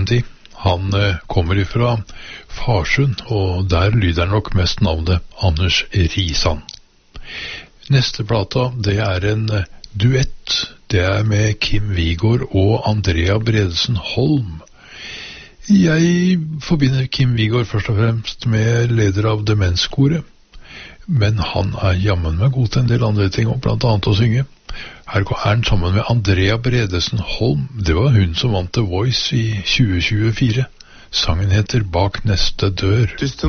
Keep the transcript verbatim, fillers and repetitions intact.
sin tid. Han eh, kommer ifra Farsund, og der lyder nok mest navnet Anders Risan. Neste plata, det er en eh, duett. Det er med Kim Vigård og Andrea Bredesen Holm. Jeg forbinder Kim Vigård først og fremst med leder av Demenskoret, men han er jammen med god til en del andre ting, og blant annet å synge. Her er han sammen med Andrea Bredesen Holm. Det var hun som vant The Voice i tjue tjuefire. Sangen heter Bak neste dør.